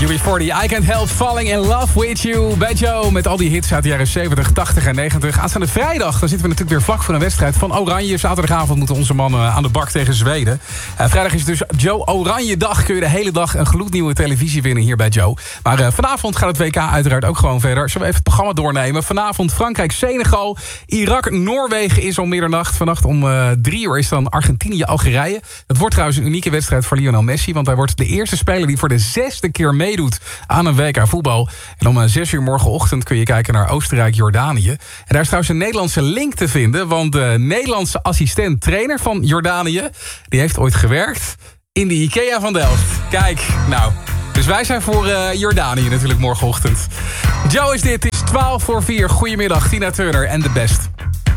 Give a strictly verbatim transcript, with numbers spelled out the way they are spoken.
U B veertig, I Can't Help Falling in Love With You. Bij Joe met al die hits uit de jaren zeventig, tachtig en negentig. Aanstaande vrijdag, dan zitten we natuurlijk weer vlak voor een wedstrijd van Oranje. Zaterdagavond moeten onze mannen aan de bak tegen Zweden. Uh, vrijdag is het dus Joe Oranje dag. Kun je de hele dag een gloednieuwe televisie winnen hier bij Joe. Maar uh, vanavond gaat het W K uiteraard ook gewoon verder. Zullen we even het programma doornemen? Vanavond Frankrijk-Senegal. Irak-Noorwegen is om middernacht. Vannacht om uh, drie uur is dan Argentinië-Algerije. Dat wordt trouwens een unieke wedstrijd voor Lionel Messi. Want hij wordt de eerste speler die voor de zesde keer meedoet aan een W K voetbal. En om zes uur morgenochtend kun je kijken naar Oostenrijk-Jordanië. En daar is trouwens een Nederlandse link te vinden. Want de Nederlandse assistent-trainer van Jordanië, die heeft ooit gewerkt in de IKEA van Delft. Kijk, nou. Dus wij zijn voor uh, Jordanië natuurlijk morgenochtend. Joe is dit, het is twaalf voor vier. Goedemiddag, Tina Turner en de best.